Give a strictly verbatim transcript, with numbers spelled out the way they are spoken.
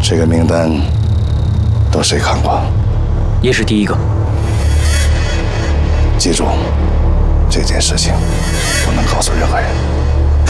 这个名单都谁看过？ 也是第一个。 记住，这件事情不能告诉任何人。